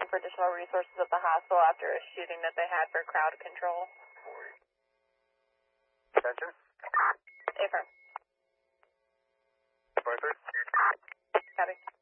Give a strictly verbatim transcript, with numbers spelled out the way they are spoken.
for additional resources at the hospital after a shooting that they had for crowd control. Attention. Affirm. Further. Copy.